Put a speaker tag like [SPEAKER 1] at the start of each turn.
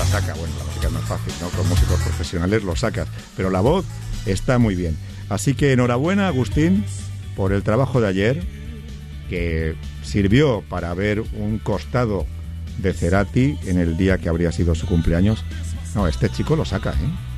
[SPEAKER 1] saca. Bueno, la música es más fácil, ¿no? Con músicos profesionales lo sacas, pero la voz está muy bien. Así que enhorabuena, Agustín, por el trabajo de ayer, que sirvió para ver un costado de Cerati en el día que habría sido su cumpleaños. No, este chico lo saca, ¿eh?